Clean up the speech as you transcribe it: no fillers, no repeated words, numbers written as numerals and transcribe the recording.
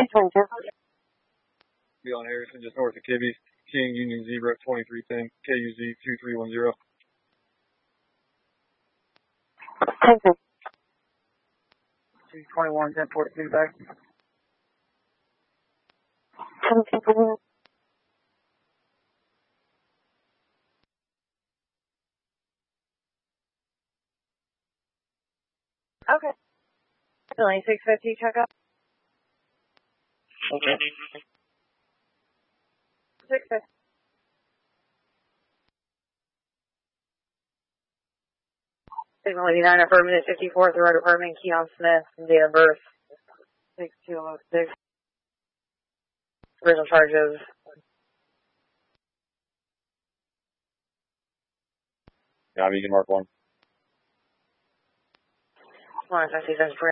Be on Harrison, just north of Kibby. King Union Zebra 2310, KUZ 2310. Thank you. 221, 1042 back. 17. Okay. 650, check up. Okay. 650. Signal 89, affirmative 54th Road Apartment, Keon Smith, date of birth 6206. Original charges. Yeah, you can mark one. 150,